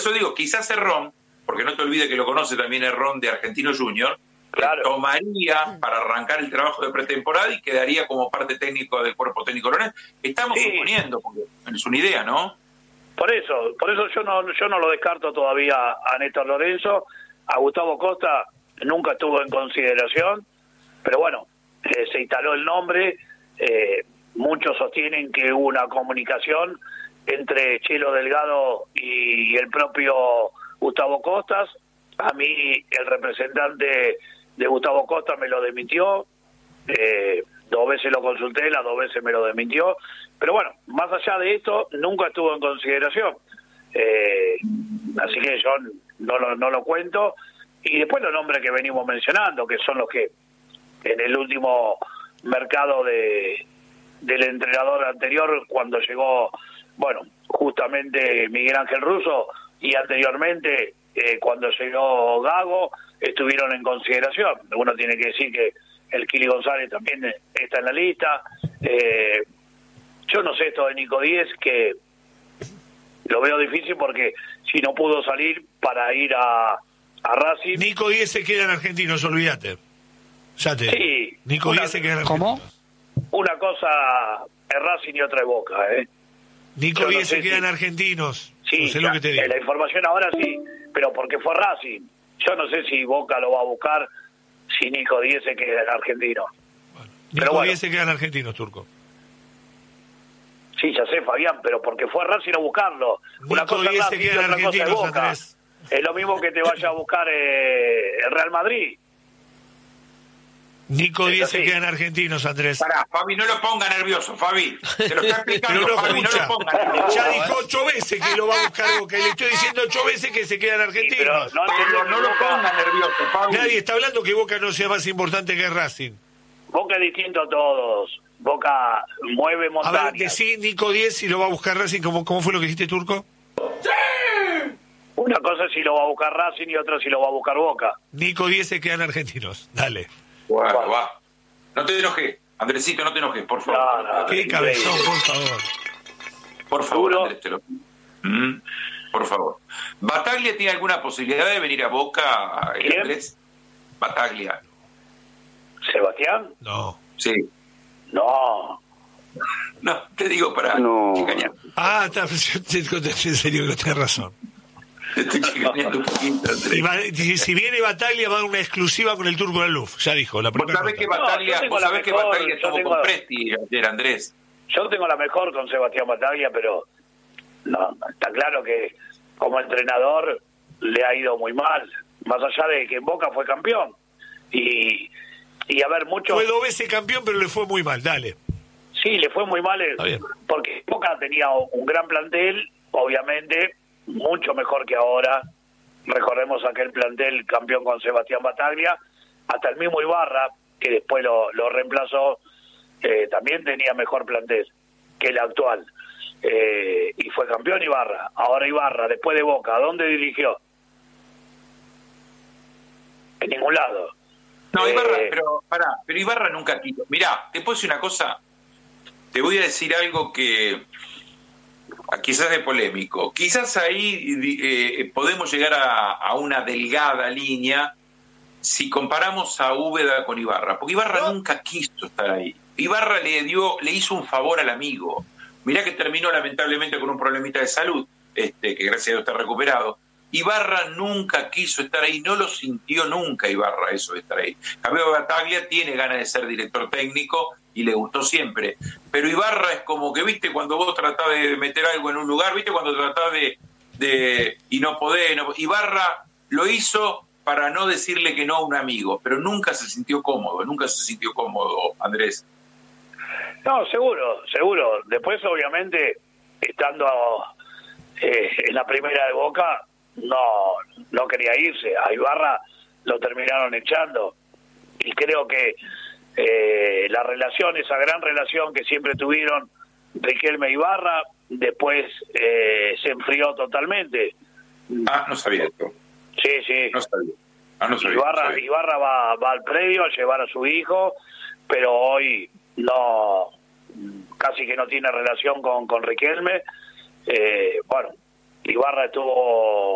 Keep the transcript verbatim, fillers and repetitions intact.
eso digo, quizás Herrón, porque no te olvides que lo conoce también Herrón de Argentino Junior, claro, tomaría para arrancar el trabajo de pretemporada y quedaría como parte técnico del cuerpo técnico Lorenzo. Estamos sí. suponiendo, porque es una idea, ¿no? Por eso, por eso yo no, yo no lo descarto todavía a Néstor Lorenzo. A Gustavo Costa nunca estuvo en consideración, pero bueno, eh, se instaló el nombre. Eh, muchos sostienen que hubo una comunicación entre Chelo Delgado y el propio Gustavo Costas. A mí el representante de Gustavo Costa me lo desmintió. Eh, dos veces lo consulté, las dos veces me lo desmintió. Pero bueno, más allá de esto, nunca estuvo en consideración. Eh, así que yo no lo, no lo cuento. Y después los nombres que venimos mencionando, que son los que en el último mercado de del entrenador anterior, cuando llegó, bueno, justamente Miguel Ángel Russo, y anteriormente, eh, cuando llegó Gago, estuvieron en consideración. Uno tiene que decir que el Kili González también está en la lista. Eh, yo no sé esto de Nico Díez, que lo veo difícil porque si no pudo salir para ir a, a Racing... Nico Díez se queda en Argentinos, olvídate. Ya te Sí. Nico Una, Díez se queda en Argentinos. ¿Cómo? Una cosa es Racing y otra es Boca, ¿eh? Nico Yo Díez no sé se queda si- en Argentinos. Sí, No sé lo que te digo. la información ahora sí, pero porque fue Racing. Yo no sé si Boca lo va a buscar si Nico Díez se queda en Argentino. Bueno, Nico Pero bueno. Díez se queda en Argentinos, Turco. Sí, ya sé, Fabián, pero porque fue Racing a buscarlo. Una Nico cosa es Díez se Racing y queda en otra cosa es Argentinos, Boca. Andrés. Es lo mismo que te vaya a buscar eh, el Real Madrid. Nico Es Díez se así. queda en Argentinos, Andrés. Pará, Fabi, no lo ponga nervioso, Fabi. Te lo está explicando, Pero no Fabi, no escucha. lo ponga nervioso. Ya dijo ocho veces que lo va a buscar Boca. Y le estoy diciendo ocho veces que se queda en Sí, pero Argentinos. no entendió Pablo, que no lo Boca- ponga nervioso, Fabi. Nadie está hablando que Boca no sea más importante que Racing. Boca es distinto a todos. Boca mueve A ver, montañas. decí Nico Díez si lo va a buscar Racing. ¿Cómo, cómo fue lo que dijiste, Turco? Una cosa es si lo va a buscar Racing y otra si lo va a buscar Boca. Nico Díez se queda en Argentinos. Dale. Bueno, va. No te enojes, Andresito, no te enojes, por favor. No, no, Qué increíble. cabezón, por favor. Por favor, ¿Seguro? Andrés, te lo Mm, por favor. ¿Bataglia tiene alguna posibilidad de venir a Boca, eh, ¿Quién? Andrés? Bataglia. ¿Sebastián? No. Sí. No. No, te digo para No. chicañar. Ah, está, yo te contesté en serio que no tenés razón. Te estoy chicaneando un poquito, Andrés. Y va- si, si viene Bataglia va a dar una exclusiva con el Turco de Luf. Ya dijo, la Vos primera sabés que nota. Bataglia, No, yo tengo vos la sabés que mejor, Bataglia yo estuvo tengo- con Presti ayer, Andrés. Yo tengo la mejor con Sebastián Bataglia, pero no, está claro que como entrenador le ha ido muy mal, más allá de que en Boca fue campeón. Y, y a ver, mucho... Fue dos veces campeón, pero le fue muy mal. Dale. Sí, le fue muy mal, eh, Está bien. porque Boca tenía un gran plantel, obviamente, mucho mejor que ahora. Recordemos aquel plantel campeón con Sebastián Bataglia, hasta el mismo Ibarra, que después lo, lo reemplazó, eh, también tenía mejor plantel que el actual. Eh, y fue campeón Ibarra. Ahora Ibarra, después de Boca, ¿a dónde dirigió? En ningún lado. No, Eh, Ibarra, pero pará, pero Ibarra nunca quiso. Mirá, te puedo decir una cosa, te voy a decir algo que ah, quizás es polémico. Quizás ahí eh, podemos llegar a, a una delgada línea si comparamos a Úbeda con Ibarra, porque Ibarra No. nunca quiso estar ahí. Ibarra le dio, le hizo un favor al amigo. Mirá que terminó lamentablemente con un problemita de salud, este, que gracias a Dios está recuperado. Ibarra nunca quiso estar ahí, no lo sintió nunca Ibarra eso de estar ahí. Cambio Bataglia tiene ganas de ser director técnico y le gustó siempre. Pero Ibarra es como que, viste, cuando vos tratás de meter algo en un lugar, viste, cuando tratás de, de y no podés, no, Ibarra lo hizo para no decirle que no a un amigo, pero nunca se sintió cómodo, nunca se sintió cómodo, Andrés. No, seguro, seguro. Después, obviamente, estando eh, en la primera de Boca, no no quería irse. A Ibarra lo terminaron echando. Y creo que eh, la relación, esa gran relación que siempre tuvieron Riquelme y Ibarra, después eh, se enfrió totalmente. Ah, no sabía esto. Sí, sí. No sabía. Ah, no sabía, Ibarra, no sabía. Ibarra va, va al predio a llevar a su hijo, pero hoy no, casi que no tiene relación con, con Riquelme. Eh, bueno, Ibarra estuvo